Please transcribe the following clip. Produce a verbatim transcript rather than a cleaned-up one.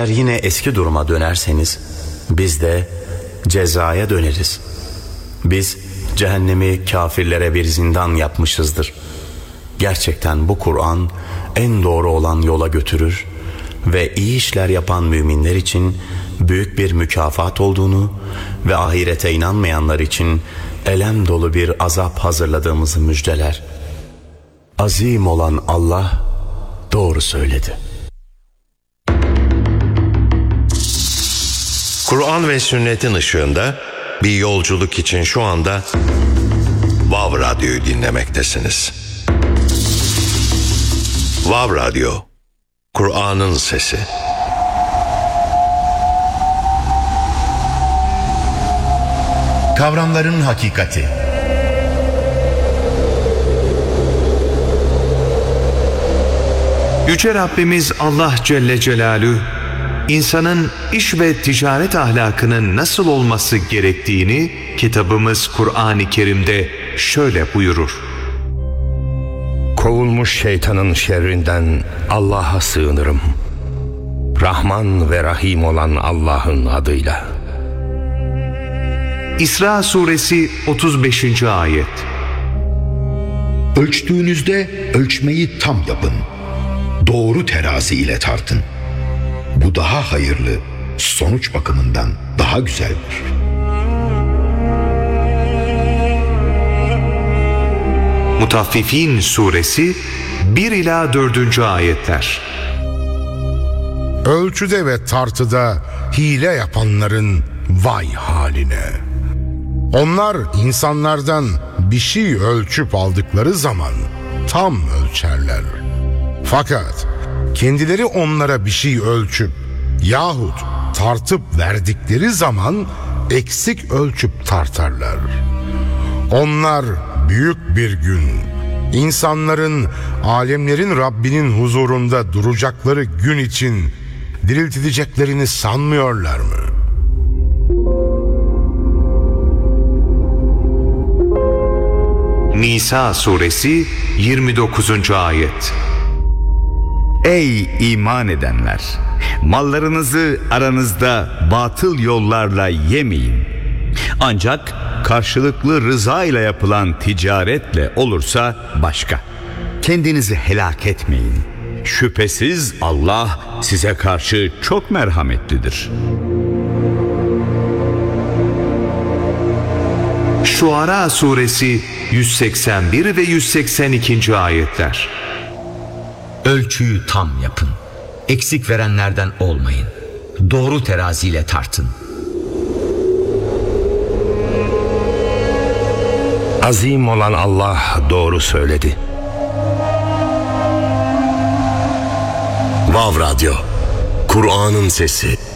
Eğer yine eski duruma dönerseniz biz de cezaya döneriz. Biz cehennemi kafirlere bir zindan yapmışızdır. Gerçekten bu Kur'an en doğru olan yola götürür ve iyi işler yapan müminler için büyük bir mükafat olduğunu ve ahirete inanmayanlar için elem dolu bir azap hazırladığımızı müjdeler. Azim olan Allah doğru söyledi. Kur'an ve sünnetin ışığında bir yolculuk için şu anda Vav Radyo'yu dinlemektesiniz. Vav Radyo, Kur'an'ın sesi. Kavramların hakikati. Yüce Rabbimiz Allah Celle Celaluhu, insanın iş ve ticaret ahlakının nasıl olması gerektiğini kitabımız Kur'an-ı Kerim'de şöyle buyurur. Kovulmuş şeytanın şerrinden Allah'a sığınırım. Rahman ve Rahim olan Allah'ın adıyla. İsra suresi otuz beşinci ayet. Ölçtüğünüzde ölçmeyi tam yapın. Doğru terazi ile tartın. Bu daha hayırlı, sonuç bakımından daha güzeldir. Mutaffifin suresi bir ila dördüncü ayetler. Ölçüde ve tartıda hile yapanların vay haline. Onlar insanlardan bir şey ölçüp aldıkları zaman tam ölçerler. Fakat kendileri onlara bir şey ölçüp yahut tartıp verdikleri zaman eksik ölçüp tartarlar. Onlar büyük bir gün, insanların, alemlerin Rabbinin huzurunda duracakları gün için diriltileceklerini sanmıyorlar mı? Nisa suresi yirmi dokuzuncu ayet. Ey iman edenler! Mallarınızı aranızda batıl yollarla yemeyin. Ancak karşılıklı rıza ile yapılan ticaretle olursa başka. Kendinizi helak etmeyin. Şüphesiz Allah size karşı çok merhametlidir. Şuara suresi yüz seksen bir ve yüz seksen ikinci ayetler. Ölçüyü tam yapın. Eksik verenlerden olmayın. Doğru teraziyle tartın. Azim olan Allah doğru söyledi. Vav Radyo, Kur'an'ın sesi.